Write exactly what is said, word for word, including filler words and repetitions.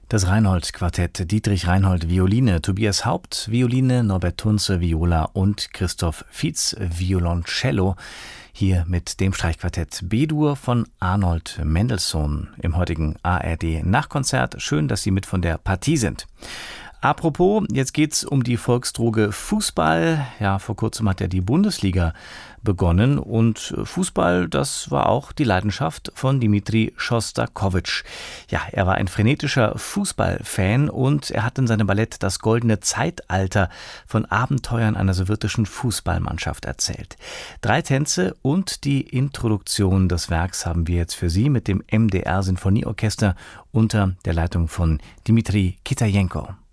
Das Reinhold-Quartett, Dietrich Reinhold Violine, Tobias Haupt Violine, Norbert Tunze Viola und Christoph Fietz Violoncello. Hier mit dem Streichquartett B-Dur von Arnold Mendelssohn im heutigen A R D-Nachkonzert. Schön, dass Sie mit von der Partie sind. Apropos, jetzt geht's um die Volksdroge Fußball. Ja, vor kurzem hat ja die Bundesliga begonnen und Fußball, das war auch die Leidenschaft von Dimitri Schostakowitsch. Ja, er war ein frenetischer Fußballfan und er hat in seinem Ballett das goldene Zeitalter von Abenteuern einer sowjetischen Fußballmannschaft erzählt. Drei Tänze und die Introduktion des Werks haben wir jetzt für Sie mit dem M D R Sinfonieorchester unter der Leitung von Dimitri Kitajenko.